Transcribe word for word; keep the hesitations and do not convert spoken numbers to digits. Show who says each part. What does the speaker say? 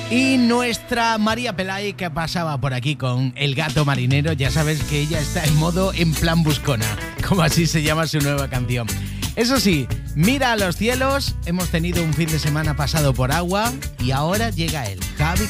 Speaker 1: Y nuestra María Pelay, que pasaba por aquí con El Gato Marinero, ya sabes que ella está en modo en plan buscona, como así se llama su nueva canción. Eso sí, mira a los cielos, hemos tenido un fin de semana pasado por agua y ahora llega él, Javi